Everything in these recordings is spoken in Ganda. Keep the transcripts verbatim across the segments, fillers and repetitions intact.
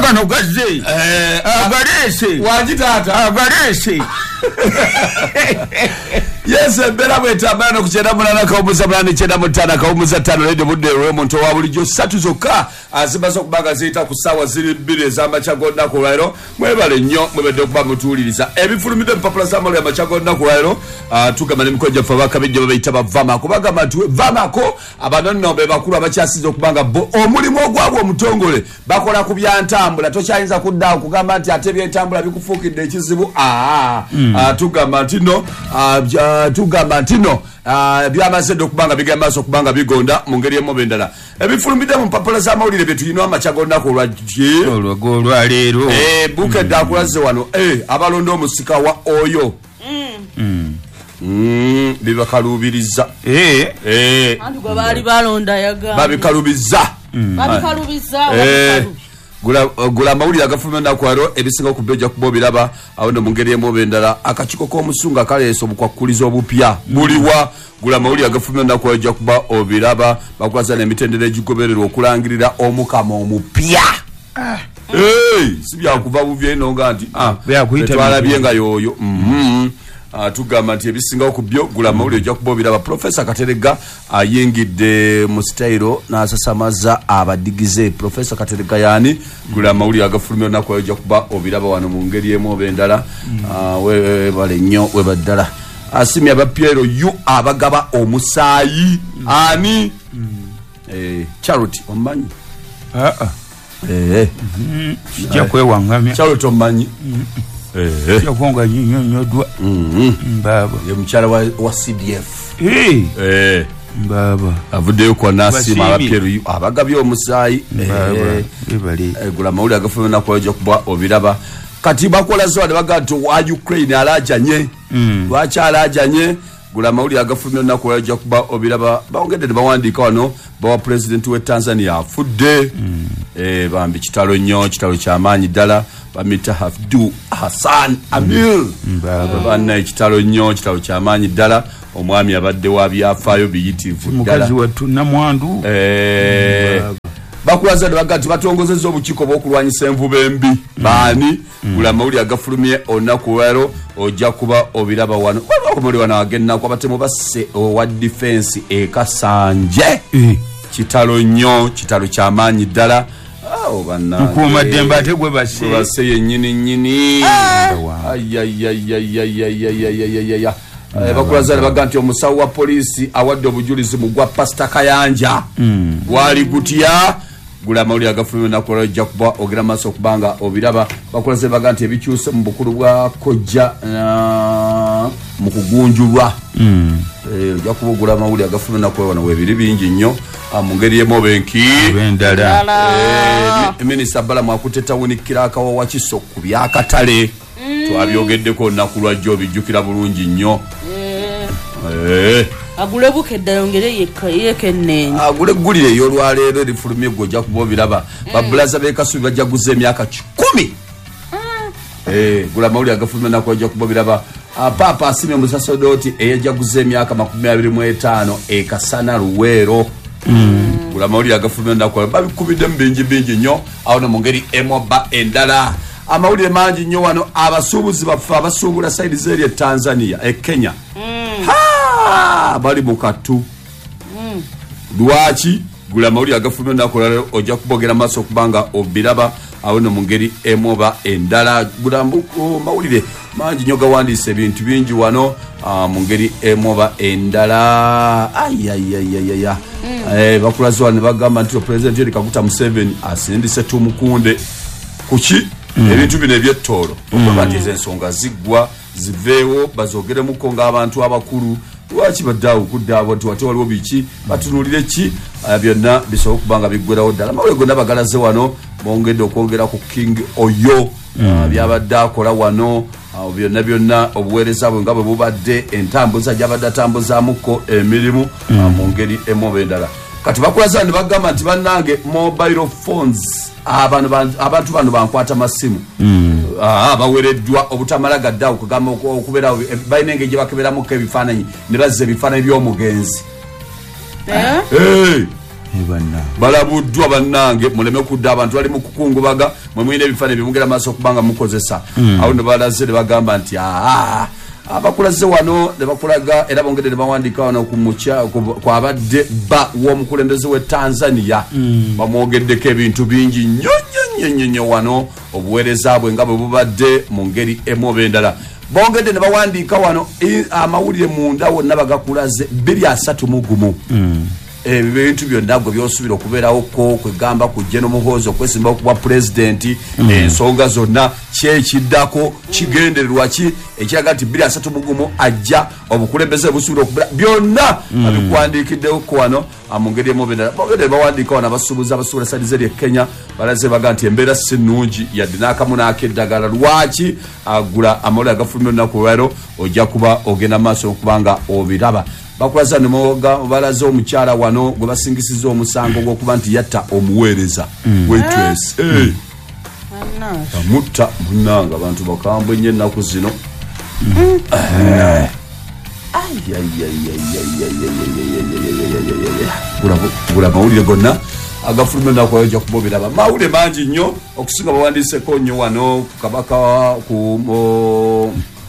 gano gazze agalese wajitata agalese yes bera bwetabana kuchera munana kaumuza munana chera mutana kaumuza tano lede budde we muntu wa bulijjo satu zokka azibazo kubaga zita kusawa ziri bbiri zamba chagonda ku lero mwebale nnyo mwebedde kuba mutuliriza ebifulumide mpapula z'amalo ya machagonda ku lero tugamba ne mikoja fa bakabijja babayita bavama kubaga matu vamako abanonno be bakulu abakyasiza okubanga omulimu ogwabwe omutongole bakola ku byantambula tokyayinza kuddawo kugamba nti ate byentambula bikufuukidde ekizibu aa tugamba nti no tugamba nti no byamaze okubanga bigamba so okubanga bigonda mu ngeri emu bendala ebifulumide mu mpapula z'amawulire bye tulina amachagonda ku lwaki olwa leero eh bukedde akulaze wano eh abalonda omusika wa oyo Mm, bibakalubiriza eh eh antu gwe bali balonda yaga babikalubiza babikalubiza eh gula gula mawuli agafumenda kwaro ebisinga okubeja kubobiraba awone mu ngeri emu bendala akachiko ko musunga kaleso bukwakuliza obupya buliwa gula mawuli agafumenda kwaja kuba obiraba bakwaza ne mitendere gigobererwa okulangirira omukama omupya ah eh sibya kuva buvye nonga nti ah twala byenga yoyo mhm Uh, tugamba nti ebisinga okubyo gula mawuli ojja kubobiraba Professor Katerega ayingidde uh, mu stairo n'asasamaza abadigize Professor Katerega yani gula mawuli agafulumya nako ojja kuba obiraba wano mu ngeri emu obendala uh, we bale nnyo we baddala asimya abapiero yu abagaba omusaayi ani eh Charity omanyi ah ah eh sijja kwewangamya Charity omanyi eh yakonga nyinyo nyodwa mbaba ye mchara wa, wa C D F eh eh mbaba avudde ko nasi mabapyeru abagabyo omusayi mbaba bibali gula mawuli agafuna na kwaje kuba obiraba kati bakola zo bagato wa Ukraine alajanye lwacha alajanye gula mawuli agafuna na kwaje kuba obiraba baongedde bawandika wano bawa president we Tanzania afudde eh bambi kitalo nnyo kitalo kya maanyi dala bamita Hafdu Hassan Amir baba bana kitalo nnyo kitalo kya maanyi dala omwami abadde wa byafaayo biyitivu dala mukazi watu na mwandu eh bakulaza bagati batongozeza obukiko bokulwanyisa envuba embi baani gula mawuli agafulumye onaku wero ojja kuba obiraba wano okumuli wana agenna kwa batemo basse wa defense e Kasanje kitalo nnyo kitalo kya maanyi dala awo banna mukuma demba tegwe basse basse yenyini nyini ayayayayayayayayayaya bakulaza baganti omusawo wa polisi awadde obujulizi mu gwa Pastor Kayanja wali gutya gula mawuli agafulumye nako ojja kuba ogira maso kubanga obiraba bakulaza baganti ebikyuse mu bukulu bwa kojja mu kugunjulwa eh ojja kubugula mawuli agafulumye nako wana webiri bingi nnyo mu ngeri emu benki bendala eh minisita bala mwakuteta wunikira akawa wakiso ku byakatale twabyogeddeko naku lwajjo obijjukira bulungi nnyo eh agule bukedde yongere yekka yekennenye agule gulire ey'olwaleero erifulumye gojja kuba obiraba babulaza beekasubi bajja guza emyaka kikumi eh gula mawuli agafulumye nako ojja kuba obiraba papa asimye omusasodoti eyajja guza emyaka makumi abiri mu etaano ekasana luweero gula mawuli agafulumye nako babikubidde mu bingi bingi nnyo awo ne mu ngeri emoba endala amawulire mangi nnyo wano abasuubuzi baffe abasuubula saidi zeri e Tanzania e Kenya bali mukatu lwaki gula mawuli agafulumye nako lero ojja kubogera maaso okubanga obiraba awo ne mu ngeri emoba endala gula mawulire mangi nnyo gawandiisa ebintu bingi wano mu ngeri emoba endala ayayayayaya eh bakulaze wano bagamba nti president Yoweri Kaguta Museveni asindise tumukunde kuki ebintu bino ebyettoolo okuba nti ensonga ziggwa ziveewo bazogeremu nga abantu abakulu lwaki baddawo kuddaabo nti wate waliwo biki batunulire ki byonna bisobola okubanga biggwerawo ddala mawulire gonna bagalaze wano bongedde okwongera ku King Oyo byabadde akola wano byonna byonna obuweereza bwe nga bwe bubadde entambuza gyabadde atambuzaamuko emirimu mu ngeri emu endala kati bakulaza ne bagamba nti bannange mobile phones abantu bano bankwata masimu bawereddwa obutamala gadde awo kugamba okubeerawo balina engeri gye bakeberamuko ebifaananyi ne bazza ebifaananyi by'omugenzi Ebana. Balabuddwa bannange muleme kudda abantu bali mu kukungubaga mwe mwine ebifaananyi bimugera maaso okubanga mukozesa. Awo ne balaze ne bagamba nti aa abakulaze wano ne bakulaga era bongedde ne bawandiika wano ku mucha kwabadde ba w'omukulembeze w'e Tanzania. Bamwogeddeko ebintu bingi nnyo nnyo nnyo nnyo wano obuweereza bwe nga bwe bubadde mu ngeri emu oba endala. Bongedde ne bawandiika wano amawulire munda wonna bagakulaze bbiri asatu mu gumu. Ebintu byonna gwe byosubira okubeerawo ko kwegamba kujja n'omuhoozi okwesimba okuba pulezidenti ensonga zonna kyekiddako kigendererwa ki ekiraga nti bbiri asatu mu gumu ajja obukulembeze busubira okubeera byonna babikuwandiikiddeko wano mu ngeri emu bendala. Bongedde bawandiika wano abasuubuzi abasuubula sadize lye Kenya balaze baga nti embeera si nnungi yadde n'akamu n'akeddagala lwaki agula amawulire agafulumya olunaku olwaleero ojja kuba ogenda maaso okubanga obiraba. Bakulaza ne moga balaze omukyala wano gwe basingisiza omusango gw'okuba nti yatta omuweereza wetwese amutta munnanga abantu bakambwe nnyo ennaku zino. Gula mawulire gonna agafulumya olunaku ojja kuba obiraba. Mawulire mangi nnyo okusinga bawandiiseko nnyo wano ku kabaka ku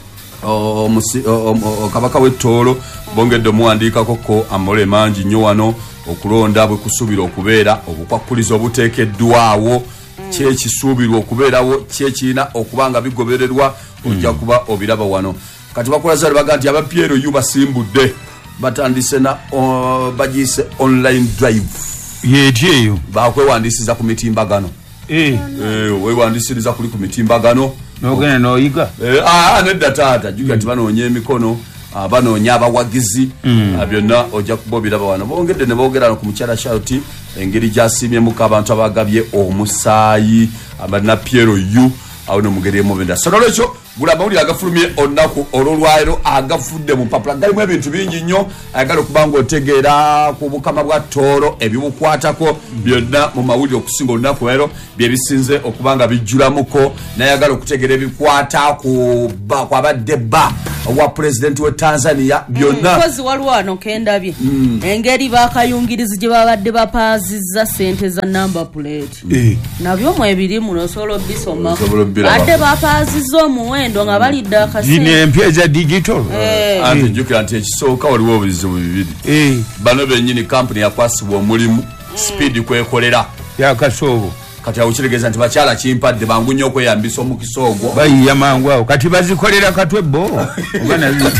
kabaka w'ettoolo bongedde omuwandiikako ko amawulire mangi nnyo wano okulonda bwe kusuubira okubeera obukwakkulizo obuteekeddwawo kyekisuubirwa okubeerawo kyekirina okuba nga bigobererwa ojja kuba obiraba wano. Kati bakulaza baga nti aba P L U basimbudde batandise na bagiyise online drive yeti eyo bakwewandiisiza ku mitimbagano. Wewandiisiriza kuli ku mitimbagano nogenda noyiga nedda taata juga nti banoonya emikono banoonya abawagizi byonna ojja kuba obiraba wano. Bongedde ne boogera ku mukyala Charlotte engeri gyasiimyemuko abantu abagabye omusaayi abalina P L U awo ne mugeri emu benda. So nolwekyo gula amawulire agafulumye olunaku olwolwaleero agafudde mu mpapula galimu ebintu bingi nnyo ayagala okuba nga otegeera ku bukama bwa Tooro ebibukwatako byonna mu mawulire okusinga olunaku leero bye bisinze okuba nga bijjulamuko nayagala okutegeera ebikwata ku kwabadde bba wa pulezidenti w'e Tanzania byonna. Mpozi waliwo wano kendabye engeri bakayungirizi gye babadde bapaazizza ssente za number plate nabyo mwe birimu nosobola obisomako badde bapaazizza omuwendo nga balidde akasente zino empya eza digital. Anti njukira nti ekisooka waliwo obuzibu bibiri. Bano bennyini kampuni yakwasibwa omulimu speed kwekolera yakasoobo kati awo kitegeeza nti bakyala kimpadde bangu nnyo okweyambisa omukisa ogwo bayiya mangu awo kati bazikolera katwebbo oba nabi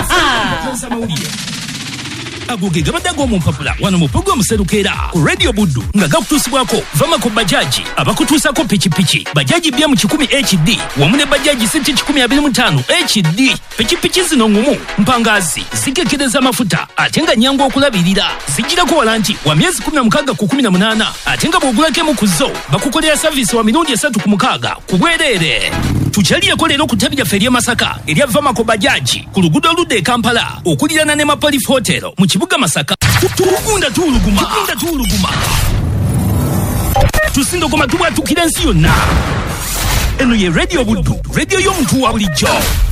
agoge gabadde ag'omu mpapula wano mu pulogulaamu Serukeera ku Radio Buddu nga gakutuusibwako Vamako bajaji abakutuusako pikipiki bajaji bya mu kikumi H D wamu ne bajaji senti kikumi abiri mu ttaano H D. Pikipiki zino ngumu mpangazi zikekereza amafuta ate nga nnyangu okulabirira zijjirako walanti wa myezi kumi na mukaaga ku kumi na munaana ate nga bw'ogulako emu ku zo bakukolera saviisi wa mirundi esatu ku mukaaga ku bwereere. Tukyalireko leero ku ttabi lyaffe ery'e Masaka erya Vamako bajaji ku luguudo oludda e Kampala okulirana ne Mapolif Hotel mu kibuga Masaka. Tugunda tuuluguma tugunda tuuluguma tusindogoma tubwatukira ensi yonna. Eno ye Radio Buddu, radio y'omuntu wa bulijjo.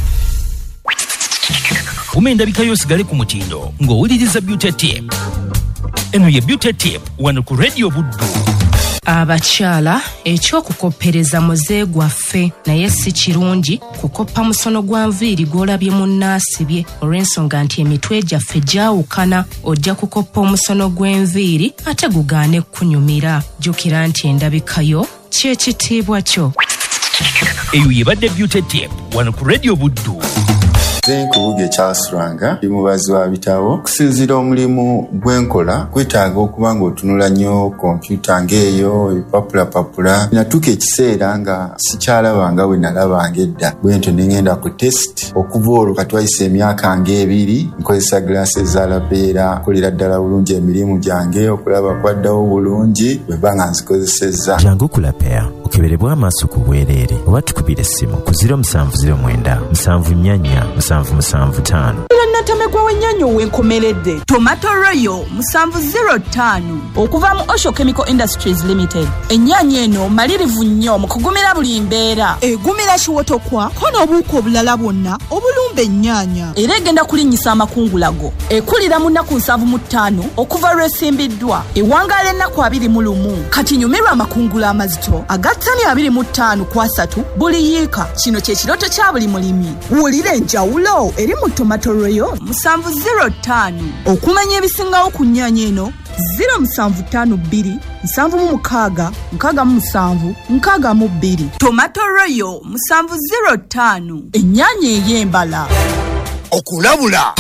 Umendabika yosigale ku mutindo ng'owuliriza Beauty Tip. Eno ye Beauty Tip wano ku Radio Buddu. Abakyala ekyokukoppereza muze gwaffe naye si kirungi kukoppa musono gwa nviiri gw'olabye munnaasibye olw'ensonga nti emitwe gyaffe gyawukana ojja kukoppa omusono gw'enviiri ate gugaane kunyumira. Jjukira nti endabikayo kyekitiibwa kyo. Eyo yebadde Beauty Tip wano ku Radio Buddu. Zenkubuge Charles ndi mubazi wa bitabo. Okusinziira omulimu gwenkola kwetaaga okuba nga otunula nnyo kompyuta ng'eyo epapula papula. Natuuka ekiseera nga sikyalaba nga bwe nalabanga edda bwe ntyo ne ngenda ku test. Okuva olwo kati wayise emyaka ng'ebiri nkozesa glasses za labeera nkolera ddala bulungi emirimu gyange okulaba kwaddawo bulungi bwe bba nga nzikozesezza. Jangu ku Lapea okeberebwa amaaso ku bwereere oba tukubire essimu ku zero musanvu zero mwenda musanvu nnyanya musanvu musanvu ttaano. Natamegwa w'ennyaanya ow'enkomeredde Tomato Royal musanvu zero ttaano okuva mu Osho Chemical Industries Limited. Ennyaanya eno malirivu nnyo mu kugumira buli mbeera, egumira kiwotokwa ko n'obuuka obulala bwonna obulumba ennyaanya, era egenda kulinnyisa amakungulago. Ekulira mu nnaku nsanvu mu ttaano okuva lw'esimbiddwa, ewangaala ennaku abiri mu lumu. Kati nyumirwa amakungula amazito aga ttani abiri mu ttaano ku asatu buli yiika. Kino kye kirooto kya buli mulimi. Wulira enjawulo eri mu Tomato Royal musanvu zero ttaano. Okumanya ebisingawo ku nnyaanya eno zero musanvu ttaano bbiri nsanvu mu mukaaga nkaaga mu musanvu nkaaga mu bbiri. Tomato Royal musanvu zero ttaano. Ennyaanya ey'embala. Okulabula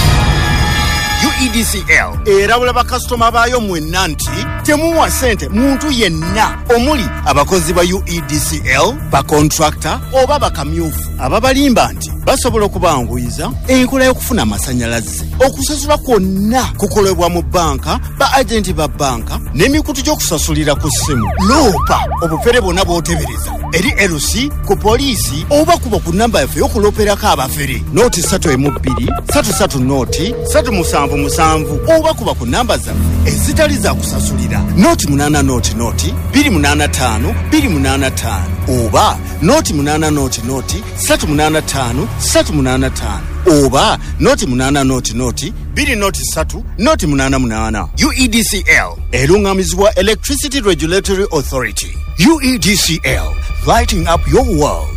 U E D C L erabula bakasitoma baayo mwenna nti temuwa ssente muntu yenna omuli abakozi ba U E D C L, bakontrakta oba bakamyufu ababalimba nti basobola okubanguyiza enkola y'okufuna amasannyalaze. Okusasula kwonna kukolebwa mu banka, ba agenti ba banka n'emikutu gy'okusasulira ku ssimu. Loopa obufere bwonna bw'otebereza eri L C ku poliisi oba kuba ku nnamba yaffe y'okulooperako abafere nooti ssatu emu bbiri ssatu ssatu nooti ssatu musanvu musanvu oba kuba ku nnamba zaffe ezitali za kusasulira nooti munaana nooti nooti bbiri munaana ttaano bbiri munaana ttaano oba nooti munaana nooti nooti ssatu munaana ttaano ssatu munaana ttaano oba nooti munaana nooti nooti bbiri nooti ssatu nooti munaana munaana. U E D C L erungamizibwa Electricity Regulatory Authority. U E D C L, lighting up your world.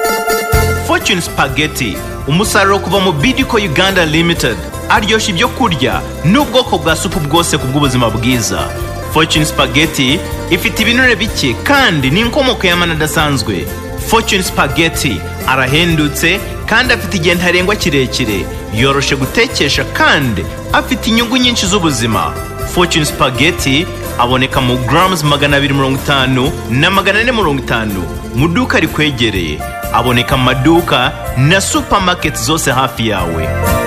Fortune Spaghetti, umusaruro kuva mu Bidco Uganda Limited, aryoshya ibyo kurya n'ubwoko bwa supu bwose ku bw'ubuzima bwiza. Fortune Spaghetti ifite ibinure bike kandi ni inkomoko y'amana adasanzwe. Fortune Spaghetti arahendutse kandi afite igihe ntarengwa kirekire, yoroshe gutekesha kandi afite inyungu nyinshi z'ubuzima. Fortune Spaghetti aboneka mu grams magana abiri mirongo itanu na magana ane mirongo itanu mu duka rikwegereye. Aboneka mu maduka na supermarket zose hafi yawe.